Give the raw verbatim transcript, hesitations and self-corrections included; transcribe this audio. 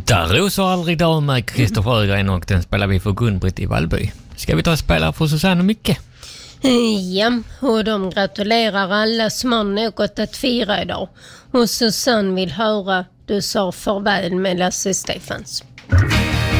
Daros har aldrig dag med Kristoffer Ögren och den spelar vi för Gun-Britt i Vallby. Ska vi ta och spela för Susanne och Micke? Ja, och de gratulerar alla som har något att fira idag. Och Susanne vill höra Du sa farväl med Lasse Stefans.